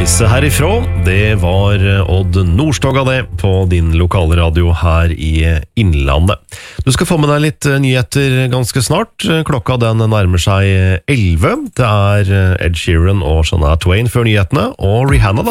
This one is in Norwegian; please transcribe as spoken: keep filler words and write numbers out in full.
reise herifra. Det var Odd Nordstoga det på din lokale radio her i Innlandet. Du skal få med deg litt nyheter ganske snart. Klokka den nærmer seg elleve. Det er Ed Sheeran og Shania Twain før nyhetene, og Rihanna da